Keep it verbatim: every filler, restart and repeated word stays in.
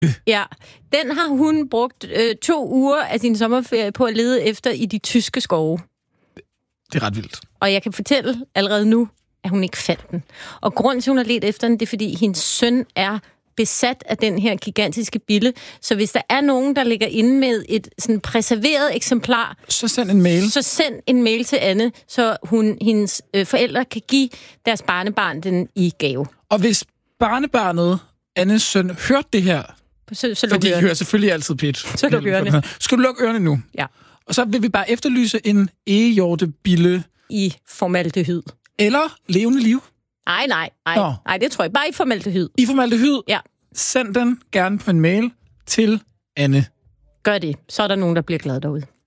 Ja, den har hun brugt øh, to uger af sin sommerferie på at lede efter i de tyske skove. Det er ret vildt. Og jeg kan fortælle allerede nu, at hun ikke fandt den. Og grunden til, at hun har let efter den, det er, fordi hendes søn er besat af den her gigantiske bille. Så hvis der er nogen, der ligger inde med et sådan præserveret eksemplar, så send en mail. Så send en mail til Anne, så hun, hendes øh, forældre kan give deres barnebarn den i gave. Og hvis barnebarnet, Annes søn, hørte det her, så, så fordi de hører selvfølgelig altid pæt. Så luk ørerne. Skal du lukke ørerne nu? Ja. Og så vil vi bare efterlyse en egehjortebille. I formaldehyd. Eller levende liv. Nej, nej, nej. Nej, det tror jeg. Bare i formaldehyd. I formaldehyd? Ja. Send den gerne på en mail til Anne. Gør det. Så er der nogen, der bliver glad derude.